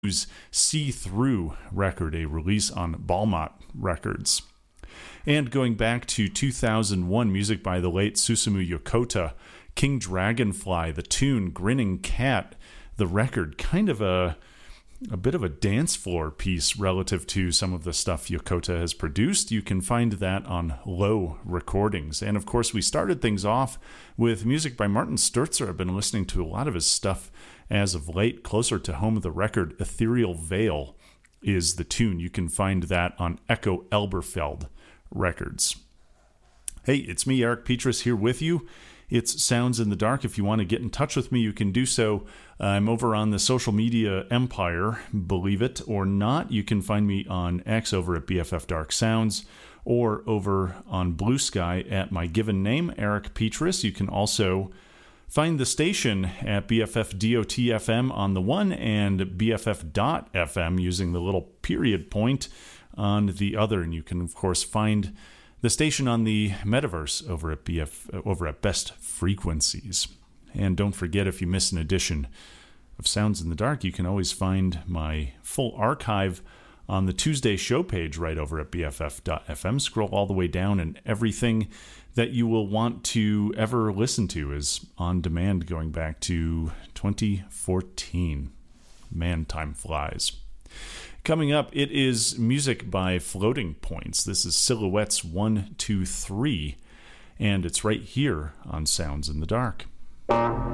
See Through record, a release on Balmont Records. And going back to 2001, music by the late Susumu Yokota, King Dragonfly, the tune Grinning Cat, the record, kind of a bit of a dance floor piece relative to some of the stuff Yokota has produced. You can find that on Low Recordings. And of course, we started things off with music by Martin Sturzer. I've been listening to a lot of his stuff as of late. Closer to home of the record, Ethereal Veil is the tune. You can find that on Echo Elberfeld Records. Hey, it's me, Eric Petrus, here with you. It's Sounds in the Dark. If you want to get in touch with me, you can do so. I'm over on the social media empire, believe it or not. You can find me on X over at BFF Dark Sounds or over on Blue Sky at my given name, Eric Petrus. You can also find the station at BFF.FM on the one and BFF.FM using the little period point on the other. And you can, of course, find the station on the metaverse over at Best Frequencies. And don't forget, if you miss an edition of Sounds in the Dark, you can always find my full archive on the Tuesday show page right over at BFF.FM. Scroll all the way down, and everything that you will want to ever listen to is on demand going back to 2014. Man, time flies. Coming up, it is music by Floating Points. This is Silhouettes 1, 2, 3, and it's right here on Sounds in the Dark.